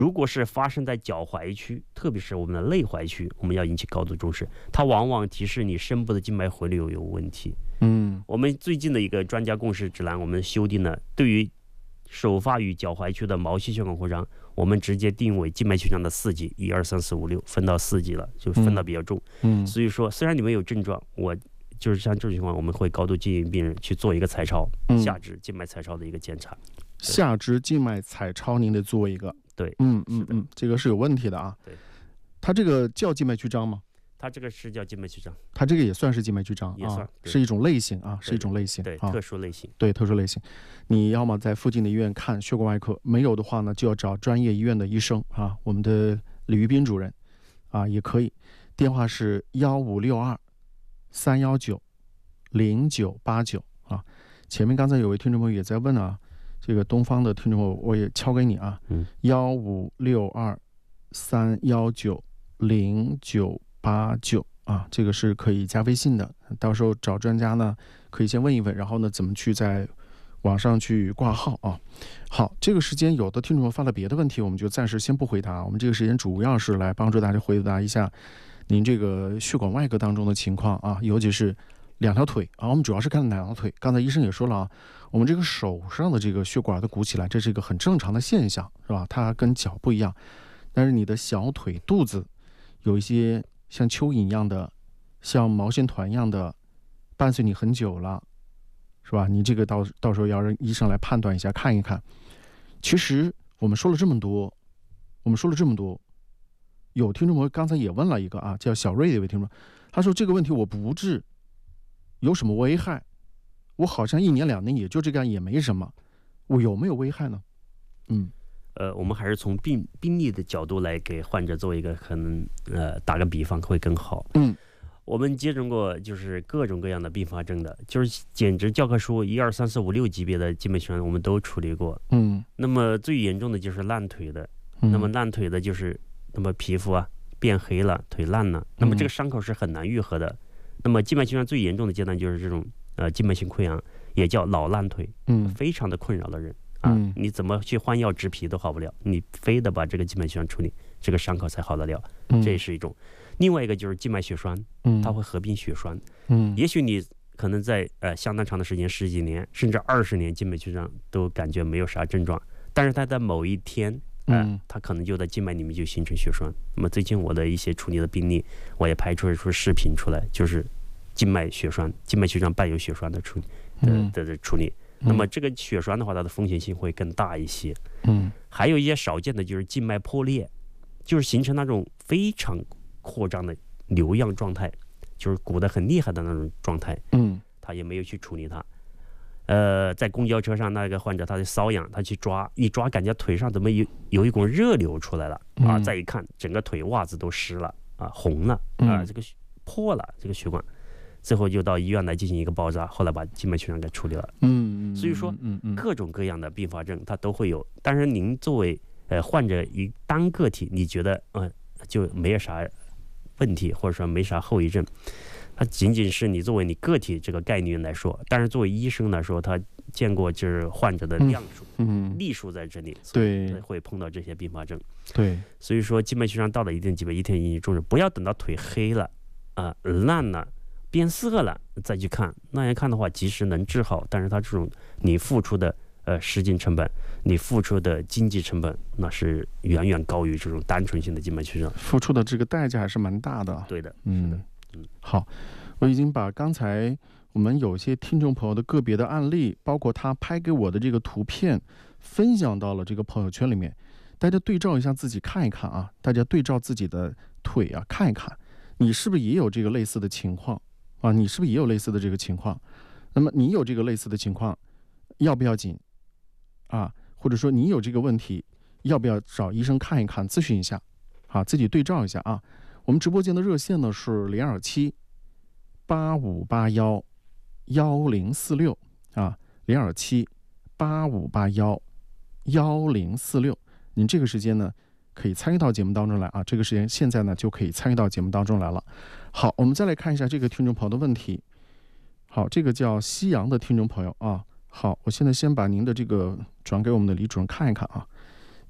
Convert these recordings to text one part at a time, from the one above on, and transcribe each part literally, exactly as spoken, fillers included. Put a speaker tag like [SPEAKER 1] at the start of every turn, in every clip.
[SPEAKER 1] 如果是发生在脚踝区，特别是我们的内踝区，我们要引起高度重视。它往往提示你深部的静脉回流有问题。
[SPEAKER 2] 嗯，
[SPEAKER 1] 我们最近的一个专家共识指南，我们修订了，对于首发于脚踝区的毛细血管扩张，我们直接定为静脉曲张的四级，一二三四五六，分到四级了，就分到比较重。
[SPEAKER 2] 嗯，
[SPEAKER 1] 所以说，虽然你们有症状，我就是像这种情况，我们会高度建议病人去做一个彩超，
[SPEAKER 2] 嗯、
[SPEAKER 1] 下肢静脉彩超的一个检查。
[SPEAKER 2] 下肢静脉彩超您得做一个。
[SPEAKER 1] 对，
[SPEAKER 2] 嗯嗯嗯，这个是有问题的啊。
[SPEAKER 1] 对，
[SPEAKER 2] 它这个叫静脉曲张吗？
[SPEAKER 1] 它这个是叫静脉曲张，
[SPEAKER 2] 它这个也算是静脉曲张，
[SPEAKER 1] 也算、
[SPEAKER 2] 啊、是一种类型啊，是一种类型，
[SPEAKER 1] 对，
[SPEAKER 2] 啊、
[SPEAKER 1] 特殊类型，
[SPEAKER 2] 对，特殊类型。你要么在附近的医院看血管外科，没有的话呢，就要找专业医院的医生啊，我们的李玉斌主任啊也可以。电话是幺五六二三幺九零九八九啊。前面刚才有位听众朋友也在问啊，这个东方的听众朋友我也敲给你啊，
[SPEAKER 1] 嗯，
[SPEAKER 2] 幺五六二三幺九零九八九。啊，这个是可以加微信的，到时候找专家呢，可以先问一问，然后呢，怎么去在网上去挂号啊？好，这个时间有的听众发了别的问题，我们就暂时先不回答。我们这个时间主要是来帮助大家回答一下您这个血管外科当中的情况啊，尤其是两条腿啊，我们主要是看两条腿。刚才医生也说了啊，我们这个手上的这个血管都鼓起来，这是一个很正常的现象，是吧？它跟脚不一样，但是你的小腿肚子有一些像蚯蚓一样的，像毛线团一样的，伴随你很久了，是吧？你这个到到时候要让医生来判断一下，看一看。其实我们说了这么多，我们说了这么多，有听众朋友刚才也问了一个啊，叫小瑞的一位听众，他说这个问题我不治，有什么危害？我好像一年两年也就这样，也没什么，我有没有危害呢？嗯。
[SPEAKER 1] 呃，我们还是从病病例的角度来给患者做一个可能，呃，打个比方会更好。
[SPEAKER 2] 嗯，
[SPEAKER 1] 我们接诊过就是各种各样的并发症的，就是简直教科书一二三四五六级别的静脉曲张我们都处理过。
[SPEAKER 2] 嗯，
[SPEAKER 1] 那么最严重的就是烂腿的，
[SPEAKER 2] 嗯、
[SPEAKER 1] 那么烂腿的就是那么皮肤啊变黑了，腿烂了，那么这个伤口是很难愈合的。嗯、那么静脉曲张最严重的阶段就是这种呃静脉性溃疡，也叫老烂腿，
[SPEAKER 2] 嗯，
[SPEAKER 1] 非常的困扰的人。啊，你怎么去换药植皮都好不了，你非得把这个静脉曲张处理，这个伤口才好得了，
[SPEAKER 2] 嗯、
[SPEAKER 1] 这是一种。另外一个就是静脉血栓，
[SPEAKER 2] 嗯，
[SPEAKER 1] 它会合并血栓，
[SPEAKER 2] 嗯，
[SPEAKER 1] 也许你可能在呃相当长的时间，十几年甚至二十年静脉曲张都感觉没有啥症状，但是它在某一天，呃、嗯，它可能就在静脉里面就形成血栓。那么最近我的一些处理的病例，我也拍出出视频出来，就是静脉血栓、静脉曲张伴有血栓的处理的的的处理。那么这个血栓的话，它的风险性会更大一些。
[SPEAKER 2] 嗯，
[SPEAKER 1] 还有一些少见的就是静脉破裂，就是形成那种非常扩张的瘤样状态，就是鼓得很厉害的那种状态。
[SPEAKER 2] 嗯，
[SPEAKER 1] 他也没有去处理它。呃，在公交车上那个患者他的瘙痒，他去抓一抓，感觉腿上怎么有有一股热流出来了啊！
[SPEAKER 2] 嗯、
[SPEAKER 1] 再一看，整个腿袜子都湿了啊，红了啊，这个破了这个血管。最后就到医院来进行一个包扎，后来把静脉曲张给处理了。
[SPEAKER 2] 嗯，
[SPEAKER 1] 所以说，各种各样的并发症它都会有。但是您作为呃患者一单个体，你觉得呃就没有啥问题，或者说没啥后遗症，它仅仅是你作为你个体这个概念来说。但是作为医生来说，他见过就是患者的量数、
[SPEAKER 2] 嗯，
[SPEAKER 1] 例数在这里，
[SPEAKER 2] 对，
[SPEAKER 1] 会碰到这些并发症。
[SPEAKER 2] 对，
[SPEAKER 1] 所以说静脉曲张到了一定级别，一天引起重视，不要等到腿黑了啊、呃、烂了。变色了再去看，那样看的话，即使能治好，但是它这种你付出的呃时间成本，你付出的经济成本，那是远远高于这种单纯性的静脉曲张，
[SPEAKER 2] 付出的这个代价还是蛮大的。
[SPEAKER 1] 对的，
[SPEAKER 2] 嗯，
[SPEAKER 1] 是的，嗯，
[SPEAKER 2] 好，我已经把刚才我们有些听众朋友的个别的案例，包括他拍给我的这个图片，分享到了这个朋友圈里面，大家对照一下自己看一看啊，大家对照自己的腿啊看一看，你是不是也有这个类似的情况？啊，你是不是也有类似的这个情况？那么你有这个类似的情况，要不要紧啊？或者说你有这个问题，要不要找医生看一看，咨询一下啊？自己对照一下啊。我们直播间的热线呢是零二七八五八幺幺零四六啊，零二七八五八幺幺零四六。您这个时间呢可以参与到节目当中来啊，这个时间现在呢就可以参与到节目当中来了。好，我们再来看一下这个听众朋友的问题。好，这个叫西洋的听众朋友啊，好，我现在先把您的这个转给我们的李主任看一看啊。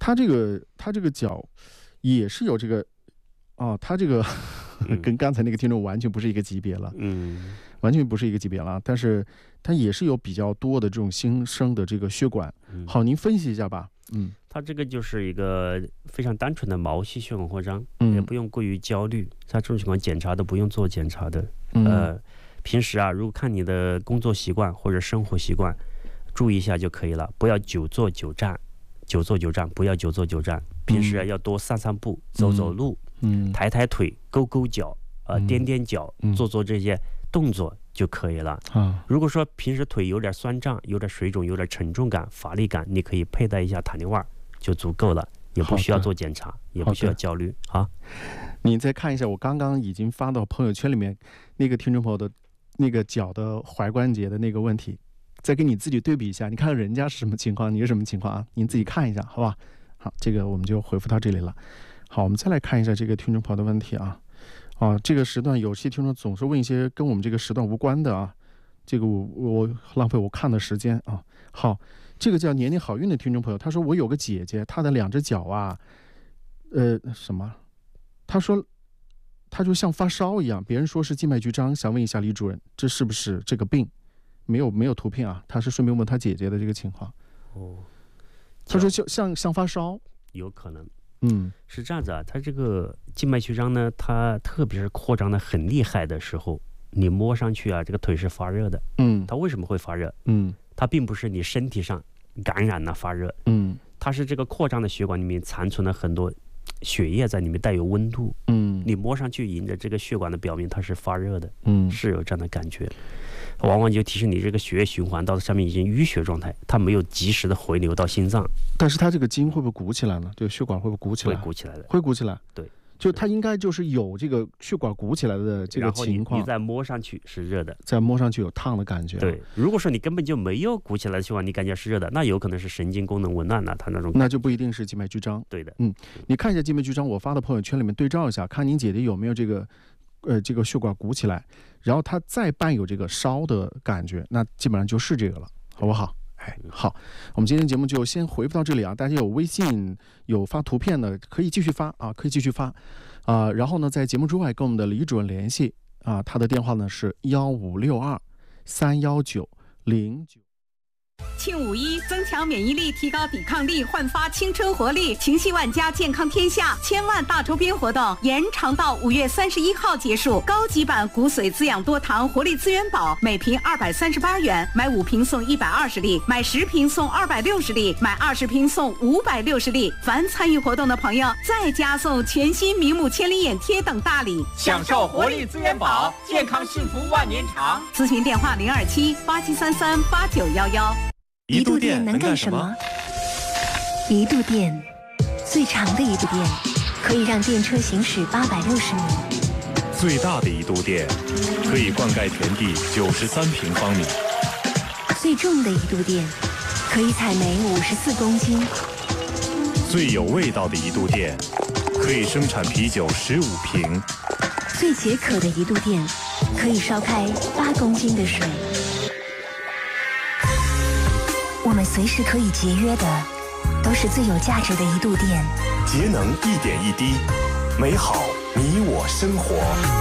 [SPEAKER 2] 他这个他这个脚也是有这个，哦，他这个跟刚才那个听众完全不是一个级别了，
[SPEAKER 1] 嗯，
[SPEAKER 2] 完全不是一个级别了。但是它也是有比较多的这种新生的这个血管。
[SPEAKER 1] 嗯、
[SPEAKER 2] 好，您分析一下吧。嗯，
[SPEAKER 1] 它这个就是一个非常单纯的毛细血管扩张，
[SPEAKER 2] 嗯、
[SPEAKER 1] 也不用过于焦虑。它这种情况检查都不用做检查的。
[SPEAKER 2] 嗯、
[SPEAKER 1] 呃，平时啊，如果看你的工作习惯或者生活习惯，注意一下就可以了，不要久坐久站。久坐久站，不要久坐久站。平时、啊、要多散散步、走走路、
[SPEAKER 2] 嗯，
[SPEAKER 1] 抬抬腿、勾勾脚、呃、
[SPEAKER 2] 嗯、
[SPEAKER 1] 踮踮脚、
[SPEAKER 2] 嗯，
[SPEAKER 1] 做做这些动作就可以了。
[SPEAKER 2] 啊，
[SPEAKER 1] 如果说平时腿有点酸胀、有点水肿、有点沉重感、乏力感，你可以佩戴一下弹力袜就足够了，也不需要做检查，也不需要焦虑啊。
[SPEAKER 2] 你再看一下我刚刚已经发到朋友圈里面那个听众朋友的那个脚的踝关节的那个问题。再给你自己对比一下，你看看人家是什么情况，你是什么情况啊？您自己看一下，好吧？好，这个我们就回复到这里了。好，我们再来看一下这个听众朋友的问题啊。啊，这个时段有些听众总是问一些跟我们这个时段无关的啊，这个我我浪费我看的时间啊。好，这个叫年年好运的听众朋友，他说我有个姐姐，她的两只脚啊，呃，什么？他说，他就像发烧一样，别人说是静脉曲张，想问一下李主任，这是不是这个病？没有没有图片啊，他是顺便问他姐姐的这个情况。
[SPEAKER 1] 哦，
[SPEAKER 2] 他说像像像发烧，
[SPEAKER 1] 有可能。
[SPEAKER 2] 嗯，
[SPEAKER 1] 是这样子啊，他这个静脉曲张呢，它特别是扩张的很厉害的时候，你摸上去啊，这个腿是发热的。
[SPEAKER 2] 嗯，
[SPEAKER 1] 它为什么会发热？
[SPEAKER 2] 嗯，
[SPEAKER 1] 它并不是你身体上感染了发热，
[SPEAKER 2] 嗯，
[SPEAKER 1] 它是这个扩张的血管里面残存了很多血液在里面带有温度。
[SPEAKER 2] 嗯，
[SPEAKER 1] 你摸上去迎着这个血管的表面，它是发热的。
[SPEAKER 2] 嗯，
[SPEAKER 1] 是有这样的感觉。往往就提示你这个血液循环到上面已经淤血状态，它没有及时的回流到心脏。
[SPEAKER 2] 但是它这个筋会不会鼓起来呢？这个血管会不会鼓起来？
[SPEAKER 1] 会鼓起来的，
[SPEAKER 2] 会鼓起来。
[SPEAKER 1] 对，
[SPEAKER 2] 就它应该就是有这个血管鼓起来的这个情况。
[SPEAKER 1] 你, 你再摸上去是热的，
[SPEAKER 2] 再摸上去有烫的感觉。
[SPEAKER 1] 对，如果说你根本就没有鼓起来的情况，你感觉是热的，那有可能是神经功能紊乱了，它那种
[SPEAKER 2] 那就不一定是静脉曲张。
[SPEAKER 1] 对的，
[SPEAKER 2] 嗯，你看一下静脉曲张，我发的朋友圈里面对照一下，看您姐姐有没有这个。呃，这个血管鼓起来，然后它再伴有这个烧的感觉，那基本上就是这个了，好不好？哎，好，我们今天节目就先回复到这里啊。大家有微信有发图片的，可以继续发啊，可以继续发啊、呃。然后呢，在节目之外跟我们的李主任联系啊，他的电话呢是幺五六二三幺九零九。
[SPEAKER 3] 庆五一，增强免疫力，提高抵抗力，焕发青春活力，情系万家，健康天下，千万大周边活动延长到五月三十一号结束。高级版骨髓滋养多糖活力资源宝，每瓶二百三十八元，买五瓶送一百二十粒，买十瓶送二百六十粒，买二十瓶送五百六十粒。凡参与活动的朋友，再加送全新明目千里眼贴等大礼，
[SPEAKER 4] 享受活力资源宝，健康幸福万年长。
[SPEAKER 3] 咨询电话零二七八七三三八九幺幺。
[SPEAKER 5] 一度电能干什么？一度电，最长的一度电，可以让电车行驶八百六十米；
[SPEAKER 6] 最大的一度电，可以灌溉田地九十三平方米；
[SPEAKER 5] 最重的一度电，可以采煤五十四公斤；
[SPEAKER 6] 最有味道的一度电，可以生产啤酒十五瓶；
[SPEAKER 5] 最解渴的一度电，可以烧开八公斤的水。我们随时可以节约的，都是最有价值的一度电。
[SPEAKER 6] 节能一点一滴，美好你我生活。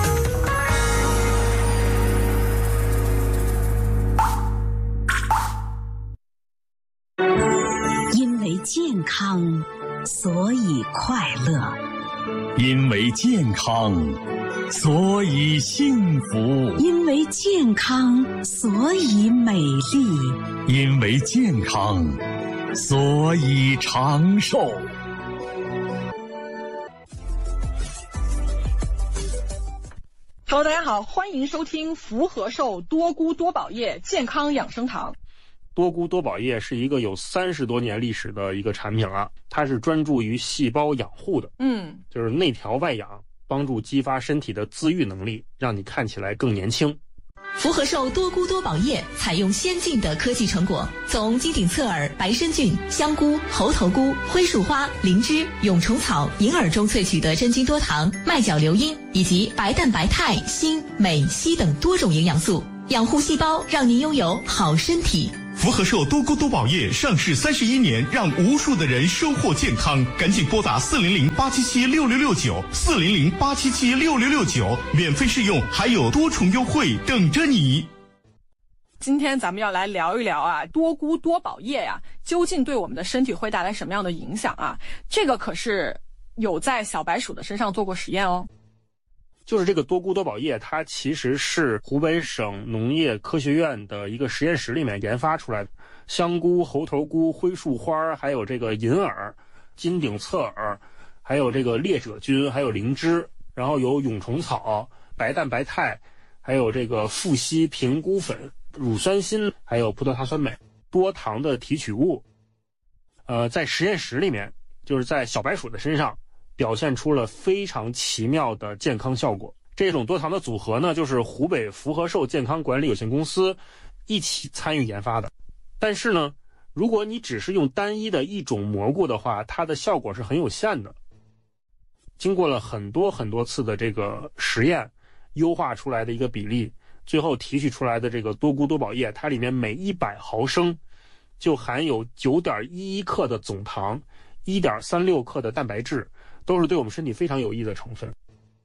[SPEAKER 7] 因为健康，所以快乐；
[SPEAKER 8] 因为健康，所以幸福；
[SPEAKER 7] 因为健康，所以美丽；
[SPEAKER 8] 因为健康，所以长寿。
[SPEAKER 9] Hello， 大家好，欢迎收听福和寿多菇多宝叶健康养生堂。
[SPEAKER 10] 多菇多宝叶是一个有三十多年历史的一个产品了，它是专注于细胞养护的，
[SPEAKER 9] 嗯，
[SPEAKER 10] 就是内调外养，帮助激发身体的自愈能力，让你看起来更年轻。
[SPEAKER 11] 福和寿多菇多宝叶采用先进的科技成果，从金顶侧耳、白参菌、香菇、猴头菇、灰树花、灵芝、蛹虫草、银耳中萃取的真菌多糖、麦角硫因以及白蛋白肽、锌、镁、硒等多种营养素，养护细胞，让您拥有好身体。
[SPEAKER 8] 福和寿多菇多宝业上市三十一年，让无数的人收获健康。赶紧拨打四零零八七七六六六九，四零零八七七六六六九，免费试用，还有多重优惠等着你。
[SPEAKER 9] 今天咱们要来聊一聊啊，多菇多宝业呀、啊，究竟对我们的身体会带来什么样的影响啊？这个可是有在小白鼠的身上做过实验哦。
[SPEAKER 10] 就是这个多菇多宝业，它其实是湖北省农业科学院的一个实验室里面研发出来的。香菇、猴头菇、灰树花，还有这个银耳、金顶侧耳，还有这个裂褶菌，还有灵芝，然后有蛹虫草、白蛋白肽，还有这个富硒平菇粉、乳酸锌，还有葡萄糖酸镁，多糖的提取物。呃，在实验室里面，就是在小白鼠的身上表现出了非常奇妙的健康效果。这种多糖的组合呢，就是湖北福和寿健康管理有限公司一起参与研发的。但是呢，如果你只是用单一的一种蘑菇的话，它的效果是很有限的。经过了很多很多次的这个实验，优化出来的一个比例，最后提取出来的这个多菇多宝业，它里面每一百毫升就含有 九点一一 克的总糖， 一点三六 克的蛋白质，都是对我们身体非常有益的成分。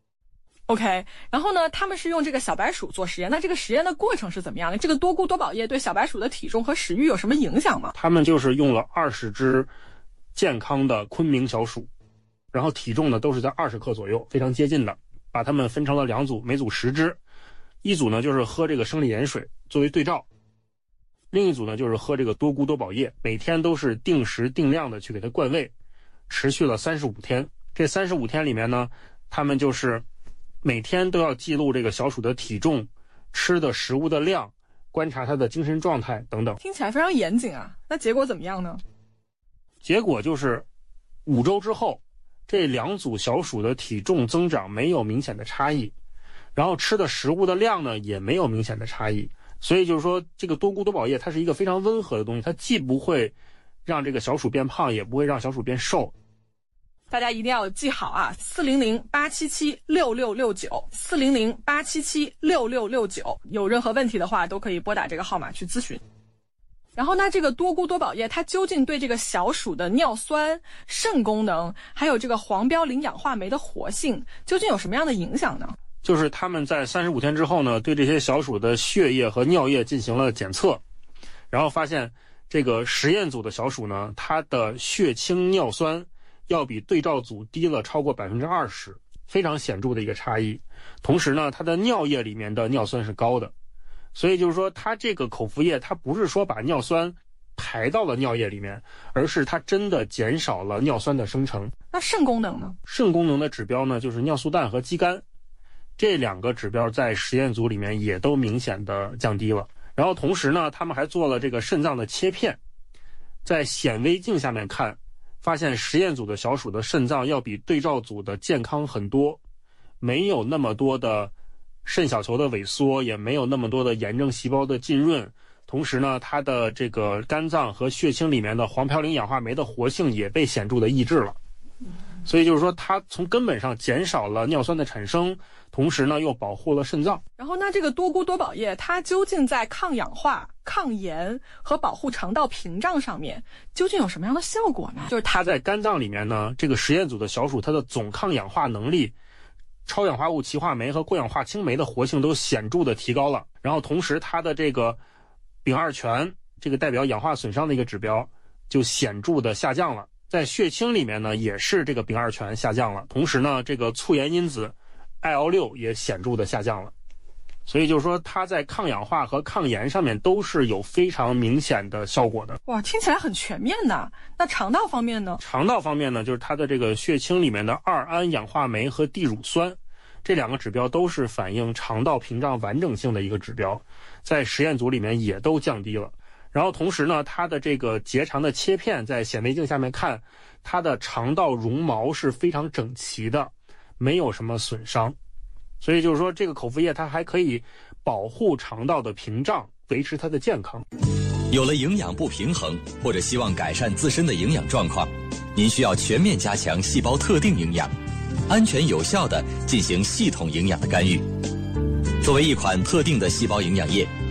[SPEAKER 9] OK， 然后呢，他们是用这个小白鼠做实验，那这个实验的过程是怎么样的？这个多菇多宝业对小白鼠的体重和食欲有什么影响吗？
[SPEAKER 10] 他们就是用了二十只健康的昆明小鼠，然后体重呢都是在二十克左右，非常接近的，把它们分成了两组，每组十只，一组呢就是喝这个生理盐水作为对照，另一组呢就是喝这个多菇多宝业，每天都是定时定量的去给它灌喂，持续了三十五天。这三十五天里面呢，他们就是每天都要记录这个小鼠的体重、吃的食物的量、观察它的精神状态等等。
[SPEAKER 9] 听起来非常严谨啊，那结果怎么样呢？
[SPEAKER 10] 结果就是五周之后，这两组小鼠的体重增长没有明显的差异，然后吃的食物的量呢也没有明显的差异。所以就是说，这个多菇多宝业它是一个非常温和的东西，它既不会让这个小鼠变胖，也不会让小鼠变瘦。
[SPEAKER 9] 大家一定要记好啊，四零零八七七六六六九，四零零八七七六六六九，有任何问题的话都可以拨打这个号码去咨询。然后呢，这个多菇多宝业它究竟对这个小鼠的尿酸、肾功能，还有这个黄标磷氧化酶的活性，究竟有什么样的影响呢？
[SPEAKER 10] 就是他们在三十五天之后呢，对这些小鼠的血液和尿液进行了检测，然后发现这个实验组的小鼠呢，它的血清尿酸要比对照组低了超过 百分之二十， 非常显著的一个差异。同时呢，它的尿液里面的尿酸是高的，所以就是说它这个口服液它不是说把尿酸排到了尿液里面，而是它真的减少了尿酸的生成。
[SPEAKER 9] 那肾功能呢？
[SPEAKER 10] 肾功能的指标呢，就是尿素氮和肌酐，这两个指标在实验组里面也都明显的降低了。然后同时呢，他们还做了这个肾脏的切片，在显微镜下面看，发现实验组的小鼠的肾脏要比对照组的健康很多，没有那么多的肾小球的萎缩，也没有那么多的炎症细胞的浸润。同时呢，它的这个肝脏和血清里面的黄嘌呤氧化酶的活性也被显著的抑制了。所以就是说，它从根本上减少了尿酸的产生，同时呢又保护了肾脏。
[SPEAKER 9] 然后呢，这个多菇多宝业它究竟在抗氧化、抗炎和保护肠道屏障上面究竟有什么样的效果呢？
[SPEAKER 10] 就是它在肝脏里面呢，这个实验组的小鼠它的总抗氧化能力、超氧化物歧化酶和过氧化氢酶的活性都显著的提高了。然后同时它的这个丙二醛，这个代表氧化损伤的一个指标就显著的下降了。在血清里面呢，也是这个丙二醛下降了，同时呢，这个促炎因子 I L 六 也显著的下降了。所以就是说，它在抗氧化和抗炎上面都是有非常明显的效果的。
[SPEAKER 9] 哇，听起来很全面的。那肠道方面呢？
[SPEAKER 10] 肠道方面呢，就是它的这个血清里面的二胺氧化酶和地乳酸，这两个指标都是反映肠道屏障完整性的一个指标，在实验组里面也都降低了。然后同时呢，它的这个结肠的切片在显微镜下面看，它的肠道绒毛是非常整齐的，没有什么损伤。所以就是说，这个口服液它还可以保护肠道的屏障，维持它的健康。
[SPEAKER 12] 有了营养不平衡，或者希望改善自身的营养状况，您需要全面加强细胞特定营养，安全有效地进行系统营养的干预。作为一款特定的细胞营养液，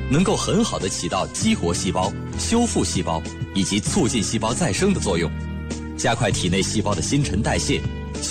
[SPEAKER 12] 能够很好的起到激活细胞、修复细胞以及促进细胞再生的作用，加快体内细胞的新陈代谢，